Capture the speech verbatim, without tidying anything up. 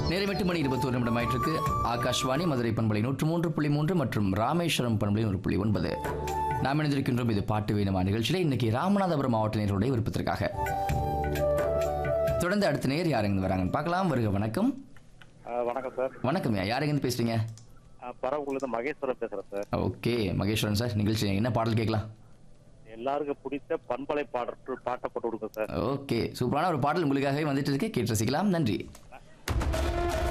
நேரம் எட்டு மணி இருபத்தி ஒரு நிமிடம் ஆயிட்டிருக்கு. ஆகாஷ்வாணி மதுரை பண்பலை நூற்று மூன்று புள்ளி மூன்று மற்றும் ராமேஸ்வரம் பண்பலை நூறு புள்ளி ஒன்பது. நாம் இணைந்திருக்கின்றோம். இது பாட்டு வேணுமா நிகழ்ச்சியில் இன்னைக்கு ராமநாதபுரம் மாவட்ட நேர்களுடைய விருப்பத்திற்காக. தொடர்ந்து அடுத்த நேர் யாருங்க வராங்கன்னு பார்க்கலாம். வருக. வணக்கம். வணக்கம் சார். வணக்கம். யாருங்க பேசுறீங்க? பரவக்குள்ள மகேஸ்வரன் பேசுறேன் சார். ஓகே மகேஸ்வரன் சார், நிகழ்ச்சி என்ன பாடல் கேட்கலாம்? எல்லாருக்கும் பிடித்த பண்பலை பாடல் பாட்டை போட்டு கொடுங்க சார். ஓகே, சூப்பரான ஒரு பாடல் உங்களுக்காகவே வந்துட்டு இருக்கு, கேட்டு ரசிக்கலாம். நன்றி.